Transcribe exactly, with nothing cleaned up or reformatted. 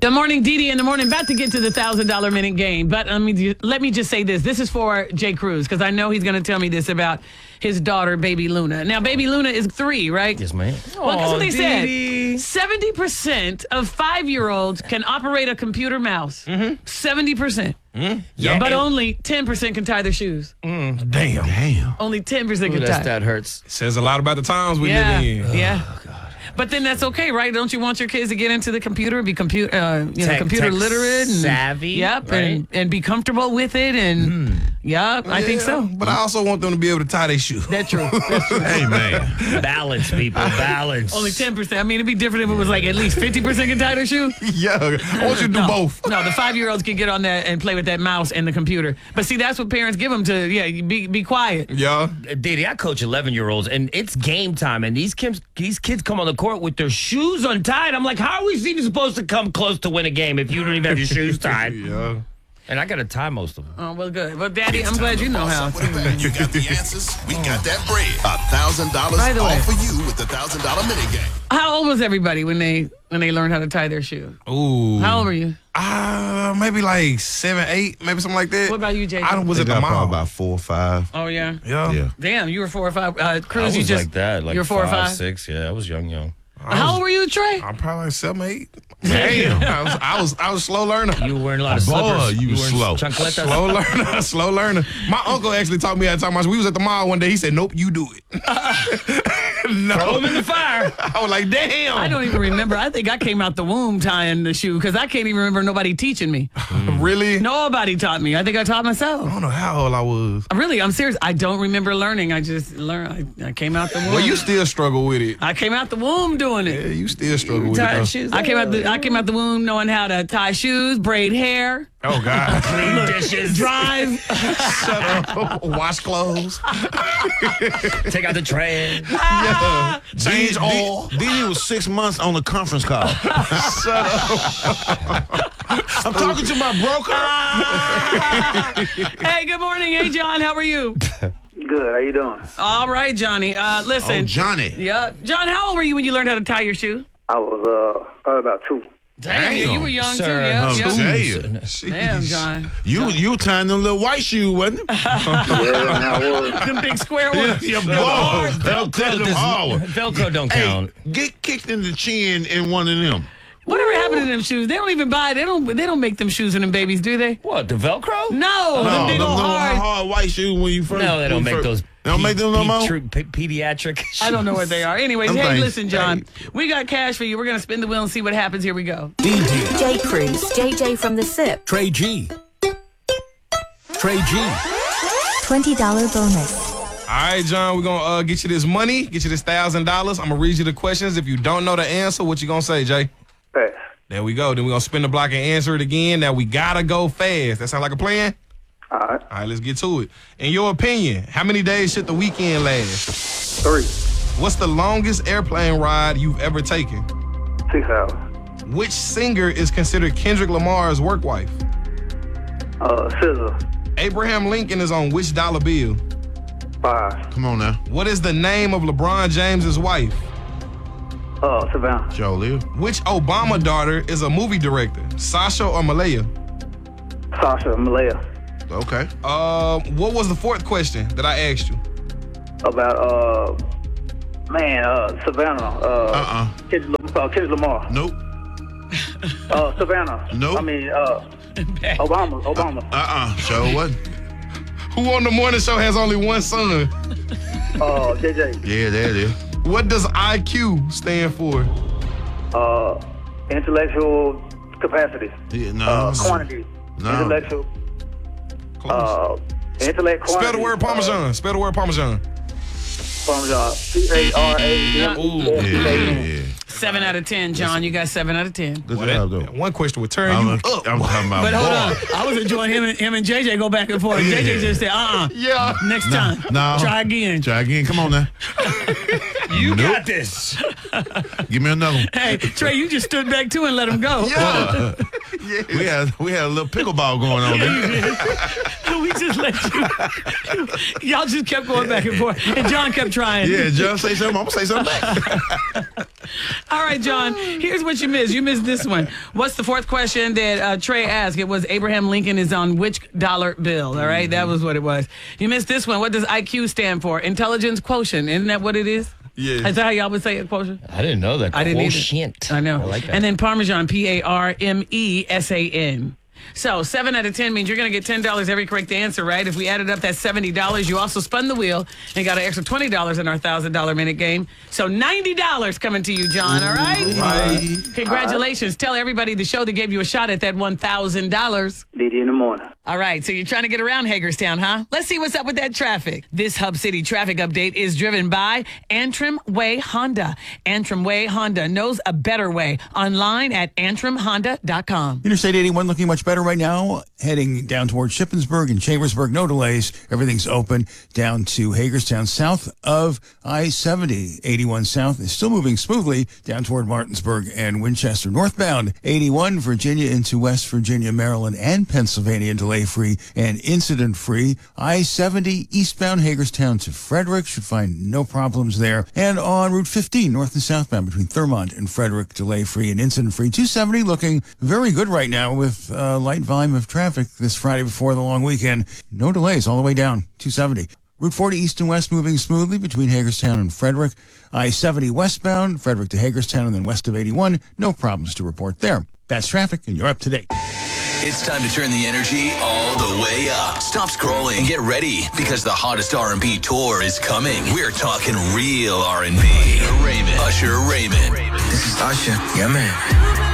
Good morning, Dee Dee in the morning. About to get to the one thousand dollars minute game. But let me, let me just say this. This is for Jay Cruz, because I know he's going to tell me this about his daughter, Baby Luna. Now, Baby Luna is three, right? Yes, ma'am. Well, that's what they Dee-Dee. said. seventy percent of five-year-olds can operate a computer mouse. Mm-hmm. seventy percent. Mm-hmm. Yeah, but only ten percent can tie their shoes. Mm. Damn. Damn. Only ten percent Ooh, can that tie. stat hurts. Says a lot about the times we Yeah, live in. yeah. Oh, God. But then that's okay, right? Don't you want your kids to get into the computer, be computer, uh, you know, Tech- computer tech literate, and, savvy, yep, right? and, and be comfortable with it, and Hmm. yeah, I think so. But I also want them to be able to tie their shoe. That's true. That's true. Hey, man. Balance, people. Balance. Only ten percent. I mean, it'd be different if it was like at least fifty percent can tie their shoe. Yeah, I want you to do no, both. No, the five-year-olds can get on that and play with that mouse and the computer. But see, that's what parents give them to, yeah, be be quiet. Yeah. Diddy, I coach eleven-year-olds, and it's game time, and these kids, these kids come on the court with their shoes untied. I'm like, how are we even supposed to come close to win a game if you don't even have your shoes tied? Yeah. And I got to tie most of them. Oh, well, good. Well, Daddy, I'm glad you know how. You got the answers. We got that bread. A thousand dollars By the way. all for you with the thousand dollar mini game. How old was everybody when they when they learned how to tie their shoe? Ooh. How old were you? Uh, maybe like seven, eight, maybe something like that. What about you, Jay? I was They at the got mall. probably about four or five. Oh, yeah. Yeah. Yeah. Damn, you were four or five. Uh, Cruz, I was you just like that, like you're four five, or five. six. Yeah, I was young, young. How old were you, Trey? I'm probably like seven, eight. Damn. I was, I was, I was a slow learner. You were wearing a lot of Boy, slippers. you were wearing slow. chancletas. Slow learner, slow learner. My uncle actually taught me how to tie my shoes. We was at the mall one day. He said, "Nope, you do it." No. Throw them in the fire. I was like, "Damn." I don't even remember. I think I came out the womb tying the shoe because I can't even remember nobody teaching me. Really? Nobody taught me. I think I taught myself. I don't know how old I was. Really, I'm serious. I don't remember learning. I just learned. I, I came out the womb. Well, you still struggle with it. I came out the womb doing Yeah, it. you still struggle with Tie it. though. shoes. I came out the I came out the womb knowing how to tie shoes, braid hair, Oh God. Clean dishes. drive. Shut up. Wash clothes. Take out the trash. Yeah. Change D- oil. D- Diddy was six months on the conference call. Shut up. I'm talking to my broker. Hey, good morning. Hey, John. How are you? Good. How you doing? All right, Johnny. Uh, listen. Oh, Johnny. Yeah, John. How old were you when you learned how to tie your shoe? I was uh probably about two. Damn, you were young too. Sir, Yeah, I'm yeah. telling you. Damn, John. You you tying them little white shoe, wasn't it? Yeah, and I was. Them big square ones. Yeah, Velcro, Velcro, them does- hard. Velcro don't Hey, count. get kicked in the chin in one of them. Whatever happened to them shoes? They don't even buy. They don't. They don't make them shoes for them babies, do they? What, the Velcro? No, No, them big them old little hard. hard white shoes when you first. No, they don't when you make first- those. They don't make them no more? Petri- pe- pediatric. I don't know what they are. Anyways, Them hey, things- listen, John. We got cash for you. We're gonna spin the wheel and see what happens. Here we go. Jay Cruz, J J from the S I P. Trey G. Trey G. twenty dollars bonus. All right, John, we're going to uh, get you this money, get you this one thousand dollars. I'm going to read you the questions. If you don't know the answer, what you going to say, Jay? Pass. There we go. Then we're going to spin the block and answer it again. Now, we got to go fast. That sound like a plan? All right. All right, let's get to it. In your opinion, how many days should the weekend last? Three. What's the longest airplane ride you've ever taken? Six hours. Which singer is considered Kendrick Lamar's work wife? Uh, scissor. Abraham Lincoln is on which dollar bill? Five. Come on now, What is the name of LeBron James's wife? Uh, Savannah. Jolie. Which Obama daughter is a movie director? Sasha or Malaya? Sasha. Malaya. Okay. Uh, what was the fourth question that I asked you? About uh, man. Uh, Savannah. Uh. Uh-uh. Kendrick, uh, Kendrick Lamar. Nope. Uh, Savannah. Nope. I mean, uh, Obama. Obama. Uh-uh. Sure wasn't. Who on the morning show has only one son? Uh, J J. Yeah, there it is. What does I Q stand for? Uh, intellectual capacity. Yeah, no. Uh, quantity. No. Intellectual. Close. Uh, intellect quantity. Spell the word Parmesan. Spell the word Parmesan. Parmesan. P A R A M E S Yeah, A yeah, N. yeah. Seven out of ten, John. You got seven out of ten. Good Well, job, that- though. one question would turn I'm, you a, up. I'm talking about But hold on, boy. I was enjoying him and him and J J go back and forth. J J just said, "Uh, uh Yeah. next Nah, time, nah. try again." Try again. Come on now. You Nope. got this. Give me another one. Hey, Trey, you just stood back too and let him go. Yeah. We had we had a little pickleball going on there. We just let you. Y'all just kept going back and forth, and John kept trying. Yeah, John say something, I'm gonna say something back. All right, John, here's what you missed. You missed this one. What's the fourth question that uh, Trey asked? It was Abraham Lincoln is on which dollar bill? All right, that was what it was. You missed this one. What does I Q stand for? Intelligence quotient. Isn't that what it is? Yeah. Is that how y'all would say it, quotient? I didn't know that. I didn't either. Quotient. I know. I like that. And then Parmesan, P A R M E S A N. So seven out of ten means you're going to get ten dollars every correct answer, right? If we added up, that's seventy dollars. You also spun the wheel and got an extra twenty dollars in our one thousand dollars minute game. So ninety dollars coming to you, John, all right? Right. Congratulations. Tell everybody the show that gave you a shot at that one thousand dollars. D D in the morning. All right, so you're trying to get around Hagerstown, huh? Let's see what's up with that traffic. This Hub City traffic update is driven by Antrim Way Honda. Antrim Way Honda knows a better way. Online at antrim honda dot com. Interstate eighty-one looking much better right now. Heading down towards Shippensburg and Chambersburg, no delays. Everything's open down to Hagerstown, south of I seventy. eighty-one south is still moving smoothly down toward Martinsburg and Winchester. Northbound eighty-one, Virginia into West Virginia, Maryland, and Pennsylvania, delay-free and incident-free. I seventy eastbound Hagerstown to Frederick should find no problems there. And on Route fifteen, north and southbound between Thurmont and Frederick, delay-free and incident-free. two seventy looking very good right now with a light volume of traffic this Friday before the long weekend. No delays all the way down, two seventy. Route forty east and west moving smoothly between Hagerstown and Frederick. I seventy westbound, Frederick to Hagerstown, and then west of eighty-one. No problems to report there. That's traffic, and you're up to date. It's time to turn the energy all the way up. Stop scrolling and get ready because the hottest R and B tour is coming. We're talking real R and B. Usher Raymond. Usher Raymond. This is Usher. Yeah, man.